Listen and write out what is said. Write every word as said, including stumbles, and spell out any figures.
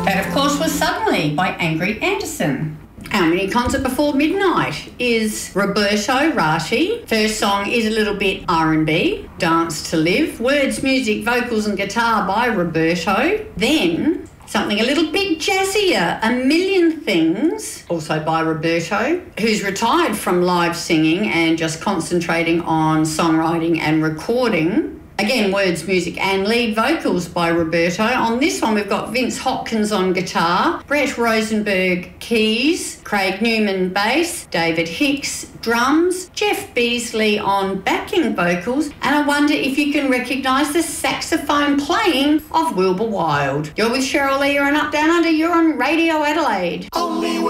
That, of course, was Suddenly by Angry Anderson. Our mini concert before midnight is Roberto Rati. First song is a little bit R and B, Dance to Live. Words, music, vocals and guitar by Roberto. Then something a little bit jazzier, A Million Things, also by Roberto, who's retired from live singing and just concentrating on songwriting and recording. Again, words, music and lead vocals by Roberto. On this one, we've got Vince Hopkins on guitar, Brett Rosenberg keys, Craig Newman bass, David Hicks drums, Jeff Beasley on backing vocals, and I wonder if you can recognise the saxophone playing of Wilbur Wilde. You're with Cheryl Lee, you're on Up Down Under, you're on Radio Adelaide. Only